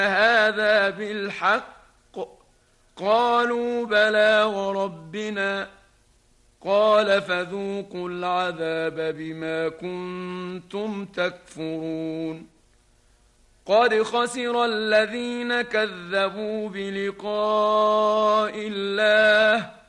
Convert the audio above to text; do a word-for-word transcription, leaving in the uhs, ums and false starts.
هذا بالحق؟ قالوا بلى وربنا. قال فذوقوا العذاب بما كنتم تكفرون. قد خسر الذين كذبوا بلقاء الله